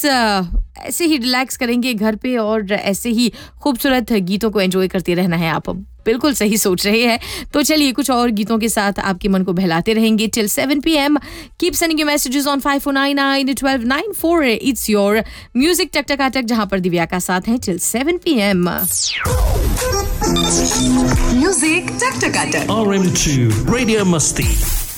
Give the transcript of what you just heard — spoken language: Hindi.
बस ऐसे ही रिलैक्स करेंगे घर पे और ऐसे ही खूबसूरत गीतों को एंजॉय करते रहना है। आप बिल्कुल सही सोच रहे हैं। तो चलिए कुछ और गीतों के साथ आपके मन को बहलाते रहेंगे till 7 p.m. Keep sending your messages on 5499-1294. It's your music टक जहां पर दिव्या का साथ है till 7 p.m. Music टक RM2 Radio Musti.